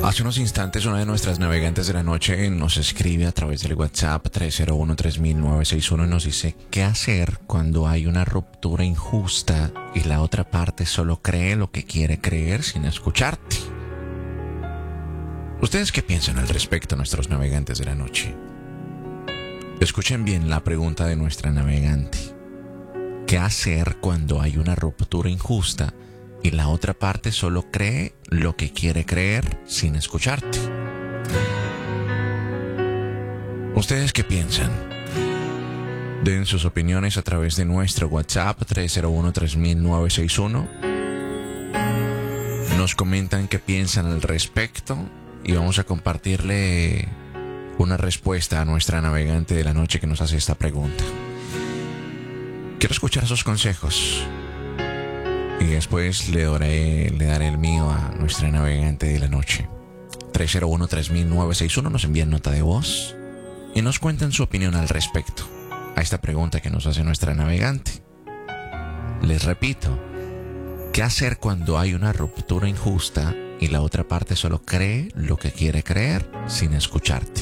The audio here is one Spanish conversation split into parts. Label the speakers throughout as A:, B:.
A: Hace unos instantes una de nuestras navegantes de la noche nos escribe a través del WhatsApp 301-3961 y nos dice: ¿qué hacer cuando hay una ruptura injusta y la otra parte solo cree lo que quiere creer sin escucharte? ¿Ustedes qué piensan al respecto, nuestros navegantes de la noche? Escuchen bien la pregunta de nuestra navegante. ¿Qué hacer cuando hay una ruptura injusta y la otra parte solo cree lo que quiere creer sin escucharte? ¿Ustedes qué piensan? Den sus opiniones a través de nuestro WhatsApp 301-3961. Nos comentan qué piensan al respecto y vamos a compartirle una respuesta a nuestra navegante de la noche que nos hace esta pregunta. Quiero escuchar sus consejos y después le daré el mío a nuestra navegante de la noche. 301-3961 nos envían nota de voz y nos cuentan su opinión al respecto a esta pregunta que nos hace nuestra navegante. Les repito, ¿qué hacer cuando hay una ruptura injusta y la otra parte solo cree lo que quiere creer sin escucharte?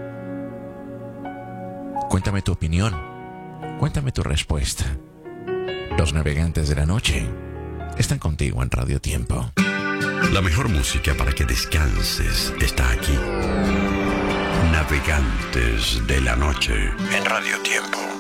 A: Cuéntame tu opinión, cuéntame tu respuesta. Los navegantes de la noche están contigo en Radio Tiempo.
B: La mejor música para que descanses está aquí. Navegantes de la noche en Radio Tiempo.